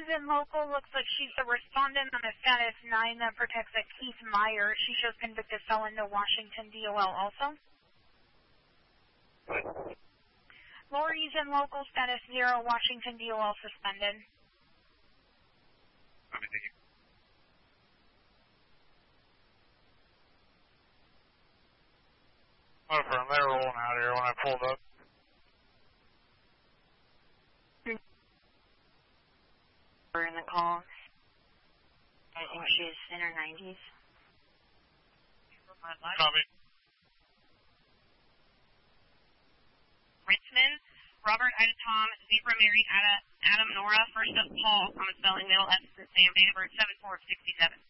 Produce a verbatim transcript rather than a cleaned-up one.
Reason Local looks like she's the respondent on a status nine that protects a Keith Meyer. She shows convicted felon to Washington D O L also. Good. Lower Reason Local status zero, Washington D O L suspended. Let me take it. What if they were rolling out here when I pulled up? We're in the call. I think she's in her nineties. Copy. Richmond, Robert Ida Tom, Zebra Mary Ada, Adam Nora, first up Paul, common spelling, middle S, Sam, date of birth seven four of sixty-seven.